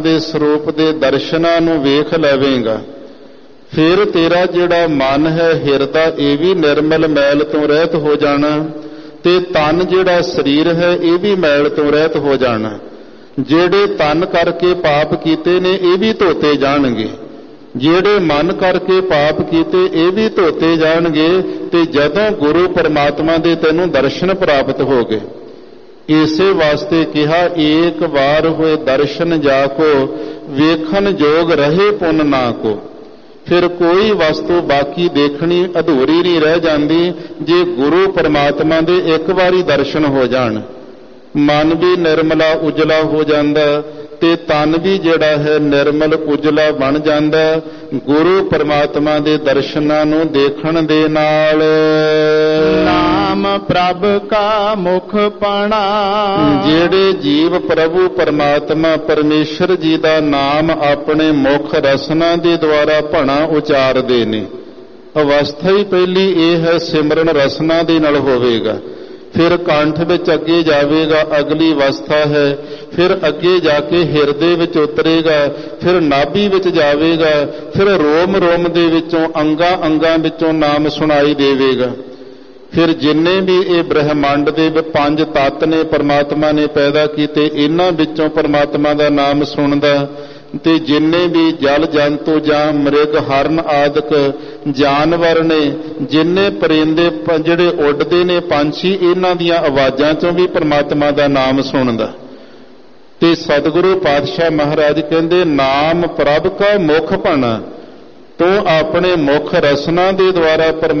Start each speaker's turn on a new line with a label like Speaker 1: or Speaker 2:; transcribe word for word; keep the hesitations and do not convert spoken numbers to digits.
Speaker 1: ਦੇ ਸਰੂਪ ਦੇ ਦਰਸ਼ਨਾਂ ਨੂੰ ਵੇਖ ਲਵੇਂਗਾ, ਫਿਰ ਤੇਰਾ ਜਿਹੜਾ ਮਨ ਹੈ ਹਿਰਦਾ ਇਹ ਵੀ ਨਿਰਮਲ ਮੈਲ ਤੋਂ ਰਹਿਤ ਹੋ ਜਾਣਾ, ਤੇ ਤਨ ਜਿਹੜਾ ਸਰੀਰ ਹੈ ਇਹ ਵੀ ਮੈਲ ਤੋਂ ਰਹਿਤ ਹੋ ਜਾਣਾ। ਜਿਹੜੇ ਤਨ ਕਰਕੇ ਪਾਪ ਕੀਤੇ ਨੇ ਇਹ ਵੀ ਧੋਤੇ ਜਾਣਗੇ, ਜਿਹੜੇ ਮਨ ਕਰਕੇ ਪਾਪ ਕੀਤੇ ਇਹ ਵੀ ਧੋਤੇ ਜਾਣਗੇ, ਤੇ ਜਦੋਂ ਗੁਰੂ ਪਰਮਾਤਮਾ ਦੇ ਤੈਨੂੰ ਦਰਸ਼ਨ ਪ੍ਰਾਪਤ ਹੋ ਗਏ। ਇਸੇ ਵਾਸਤੇ ਕਿਹਾ ਏਕ ਵਾਰ ਹੋਏ ਦਰਸ਼ਨ ਜਾ ਕੋ, ਵੇਖਣ ਜੋਗ ਰਹੇ ਪੁੰਨ ਨਾ ਕੋ। ਫਿਰ ਕੋਈ ਵਸਤੂ ਬਾਕੀ ਦੇਖਣੀ ਅਧੂਰੀ ਨਹੀਂ ਰਹਿ ਜਾਂਦੀ ਜੇ ਗੁਰੂ ਪਰਮਾਤਮਾ ਦੇ ਇੱਕ ਵਾਰੀ ਦਰਸ਼ਨ ਹੋ ਜਾਣ। ਮਨ ਵੀ ਨਿਰਮਲਾ ਉਜਲਾ ਹੋ ਜਾਂਦਾ, ਤੇ ਤਨ ਵੀ ਜਿਹੜਾ ਹੈ ਨਿਰਮਲ ਉਜਲਾ ਬਣ ਜਾਂਦਾ ਗੁਰੂ ਪਰਮਾਤਮਾ ਦੇ ਦਰਸ਼ਨਾਂ ਨੂੰ ਦੇਖਣ ਦੇ ਨਾਲ।
Speaker 2: ਨਾਮ ਪ੍ਰਭ ਕਾ ਮੁਖ ਪਣਾ,
Speaker 1: ਜਿਹੜੇ ਜੀਵ ਪ੍ਰਭੂ ਪਰਮਾਤਮਾ ਪਰਮੇਸ਼ਰ ਜੀ ਦਾ ਨਾਮ ਆਪਣੇ ਮੁਖ ਰਸਨਾ ਦੇ ਦੁਆਰਾ ਭਣਾ ਉਚਾਰਦੇ ਨੇ। ਅਵਸਥਾ ਹੀ ਪਹਿਲੀ ਇਹ ਹੈ ਸਿਮਰਨ ਰਸਨਾ ਦੇ ਨਾਲ ਹੋਵੇਗਾ, ਫਿਰ ਕੰਠ ਵਿੱਚ ਅੱਗੇ ਜਾਵੇਗਾ, ਅਗਲੀ ਅਵਸਥਾ ਹੈ, ਫਿਰ ਅੱਗੇ ਜਾ ਕੇ ਹਿਰਦੇ ਵਿੱਚ ਉਤਰੇਗਾ, ਫਿਰ ਨਾਭੀ ਵਿੱਚ ਜਾਵੇਗਾ, ਫਿਰ ਰੋਮ ਰੋਮ ਦੇ ਵਿੱਚੋਂ ਅੰਗਾਂ ਅੰਗਾਂ ਵਿੱਚੋਂ ਨਾਮ ਸੁਣਾਈ ਦੇਵੇਗਾ। ਫਿਰ ਜਿੰਨੇ ਵੀ ਇਹ ਬ੍ਰਹਿਮੰਡ ਦੇ ਪੰਜ ਤੱਤ ਨੇ ਪਰਮਾਤਮਾ ਨੇ ਪੈਦਾ ਕੀਤੇ, ਇਹਨਾਂ ਵਿੱਚੋਂ ਪਰਮਾਤਮਾ ਦਾ ਨਾਮ ਸੁਣਦਾ, ਤੇ ਜਿੰਨੇ ਵੀ ਜਲ ਜੰਤੂ ਜਾਂ ਮ੍ਰਿਗ ਹਰਨ ਆਦਿਕ ਜਾਨਵਰ ਨੇ, ਜਿੰਨੇ ਪਰਿੰਦੇ ਜਿਹੜੇ ਉੱਡਦੇ ਨੇ ਪੰਛੀ, ਇਹਨਾਂ ਦੀਆਂ ਆਵਾਜ਼ਾਂ ਚੋਂ ਵੀ ਪਰਮਾਤਮਾ ਦਾ ਨਾਮ ਸੁਣਦਾ। ਤੇ ਸਤਿਗੁਰੂ ਪਾਤਸ਼ਾਹ ਮਹਾਰਾਜ ਕਹਿੰਦੇ ਨਾਮ ਪ੍ਰਭ ਕਾ ਮੁਖ ਭਣਾ, ਤੂੰ ਆਪਣੇ ਮੁਖ ਰਸਨਾ ਦੇ ਦੁਆਰਾ